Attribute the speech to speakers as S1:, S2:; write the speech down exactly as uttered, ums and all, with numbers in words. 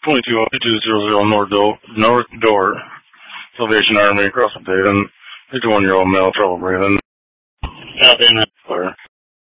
S1: twenty-two one two zero zero North Door, North Door, Salvation Army, cross update, and fifty-one-year-old male trouble breathing. Tap in.